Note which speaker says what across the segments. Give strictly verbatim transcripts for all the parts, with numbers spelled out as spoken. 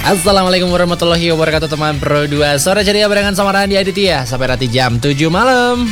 Speaker 1: Assalamualaikum warahmatullahi wabarakatuh teman Pro dua. Sore ceria barengan sama Randi Aditya sampai nanti jam tujuh malam.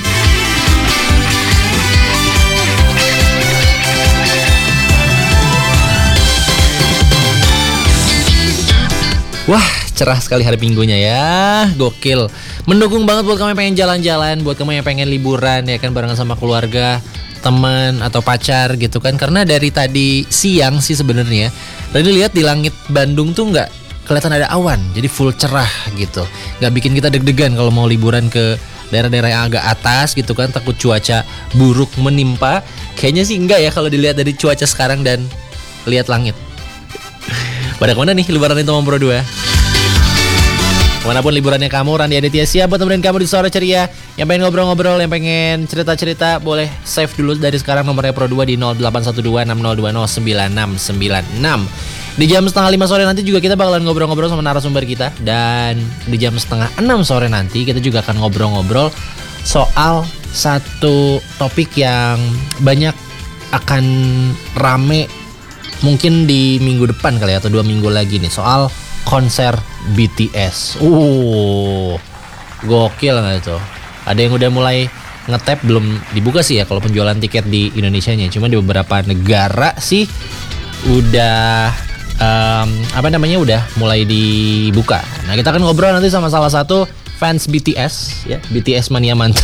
Speaker 1: Wah, cerah sekali hari Minggunya ya. Gokil. Mendukung banget buat kamu yang pengen jalan-jalan, buat kamu yang pengen liburan ya kan, barengan sama keluarga, teman atau pacar gitu kan. Karena dari tadi siang sih sebenarnya tadi lihat di langit Bandung tuh nggak kelihatan ada awan, jadi full cerah gitu. Nggak bikin kita deg-degan kalau mau liburan ke daerah-daerah yang agak atas gitu kan, takut cuaca buruk menimpa. Kayaknya sih enggak ya kalau dilihat dari cuaca sekarang dan lihat langit. Pada kemana nih liburan itu Pro dua? Kemanapun liburannya kamu, Randi Aditya siap buat temenin kamu di sore ceria. Yang pengen ngobrol-ngobrol, yang pengen cerita-cerita, boleh save dulu dari sekarang nomornya Pro dua di nol delapan satu dua enam nol dua nol sembilan enam sembilan enam. Di jam setengah lima sore nanti juga kita bakalan ngobrol-ngobrol sama narasumber kita. Dan di jam setengah enam sore nanti kita juga akan ngobrol-ngobrol soal satu topik yang banyak akan rame mungkin di minggu depan kali ya, atau dua minggu lagi nih, soal konser B T S. Uh, gokil nggak itu? Ada yang udah mulai ngetap, belum dibuka sih ya kalau penjualan tiket di Indonesianya. Cuma di beberapa negara sih udah um, apa namanya udah mulai dibuka. Nah, kita akan ngobrol nanti sama salah satu fans B T S ya, B T S mania mantap.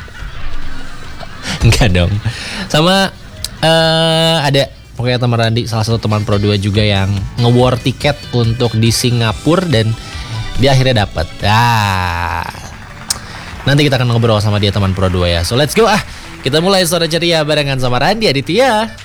Speaker 1: Enggak dong. Sama uh, ada pokoknya teman Randi, salah satu teman Pro dua juga yang nge-war tiket untuk di Singapura dan dia akhirnya dapat. Ah, nanti kita akan ngobrol sama dia teman Pro dua ya. So let's go ah. Kita mulai sore ceria barengan sama Randi Aditya.